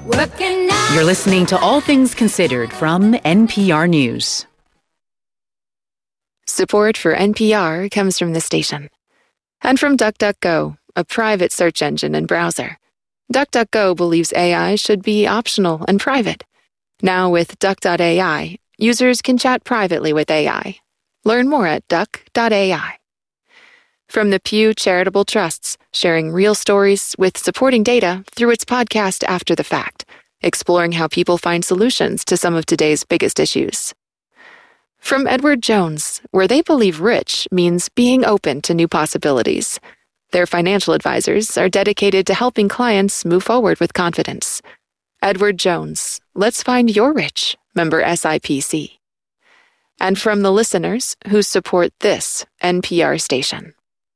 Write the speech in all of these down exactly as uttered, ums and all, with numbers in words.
Working out. You're listening to All Things Considered from N P R News. Support for N P R comes from the station. And from DuckDuckGo, a private search engine and browser. DuckDuckGo believes A I should be optional and private. Now with Duck dot A I, users can chat privately with A I. Learn more at duck dot A I. From the Pew Charitable Trusts, sharing real stories with supporting data through its podcast After the Fact, exploring how people find solutions to some of today's biggest issues. From Edward Jones, where they believe rich means being open to new possibilities. Their financial advisors are dedicated to helping clients move forward with confidence. Edward Jones, let's find your rich, member S I P C. And from the listeners who support this N P R station.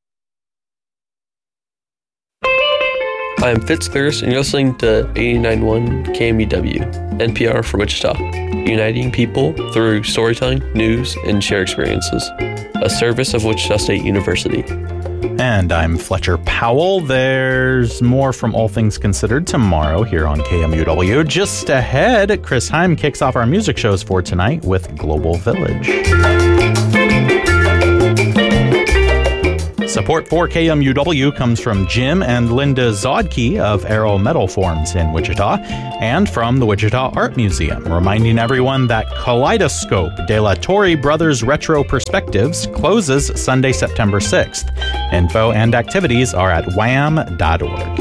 Hi, I'm Fitz Clearis, and you're listening to eighty-nine point one K M U W, N P R for Wichita, uniting people through storytelling, news, and shared experiences, a service of Wichita State University. And I'm Fletcher Powell. There's more from All Things Considered tomorrow here on K M U W. Just ahead, Chris Heim kicks off our music shows for tonight with Global Village. Support for K M U W comes from Jim and Linda Zodke of Aero Metal Forms in Wichita, and from the Wichita Art Museum, reminding everyone that Kaleidoscope De La Torre Brothers Retro Perspectives closes Sunday, September sixth. Info and activities are at wham dot org.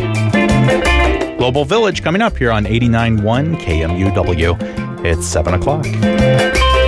Global Village coming up here on eighty-nine point one K M U W. It's seven o'clock.